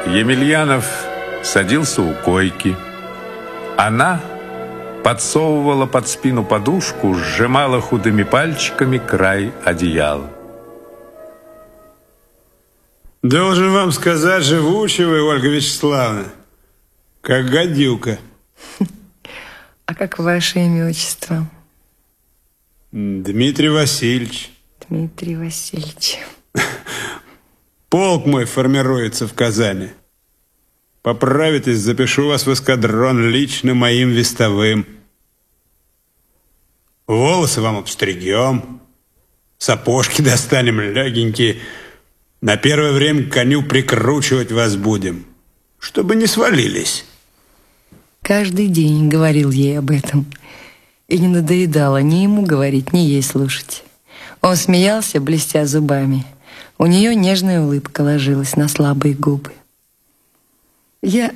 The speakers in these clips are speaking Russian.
Емельянов садился у койки. Она подсовывала под спину подушку, сжимала худыми пальчиками край одеяла. Должен вам сказать, живучи вы, Ольга Вячеславовна, как гадюка. А как ваше имя, отчество? Дмитрий Васильевич. Дмитрий Васильевич. Полк мой формируется в Казани. Поправитесь, запишу вас в эскадрон лично моим вестовым. Волосы вам обстригем, сапожки достанем легенькие. На первое время к коню прикручивать вас будем, чтобы не свалились. Каждый день говорил ей об этом. И не надоедало ни ему говорить, ни ей слушать. Он смеялся, блестя зубами. У нее нежная улыбка ложилась на слабые губы. Я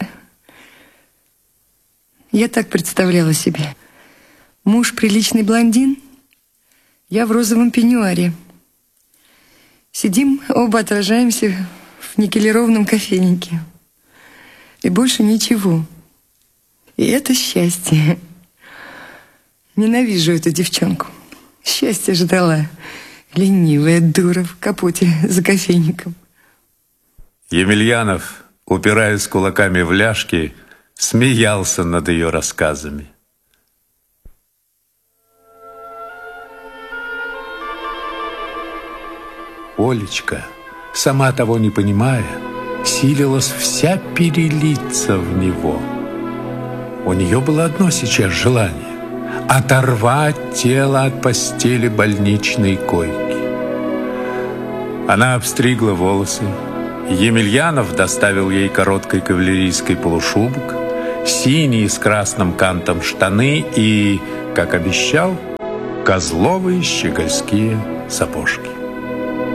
так представляла себе. Муж приличный блондин, я в розовом пеньюаре. Сидим, оба отражаемся в никелированном кофейнике. И больше ничего. И это счастье. Ненавижу эту девчонку. Счастье ждала. Ленивая дура в капоте за кофейником. Емельянов, упираясь кулаками в ляжки, смеялся над ее рассказами. Олечка, сама того не понимая, силилась вся перелиться в него. У нее было одно сейчас желание — оторвать тело от постели больничной койки. Она обстригла волосы. Емельянов доставил ей короткий кавалерийский полушубок, синие с красным кантом штаны и, как обещал, козловые щегольские сапожки.